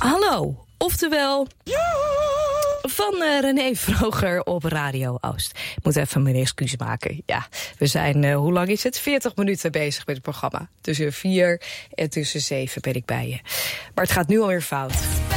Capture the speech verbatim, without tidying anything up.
Hallo, oftewel van uh, René Vroger op Radio Oost. Ik moet even mijn excuus maken. Ja, we zijn, uh, hoe lang is het? veertig minuten bezig met het programma. Tussen vier en tussen zeven ben ik bij je. Maar het gaat nu alweer fout.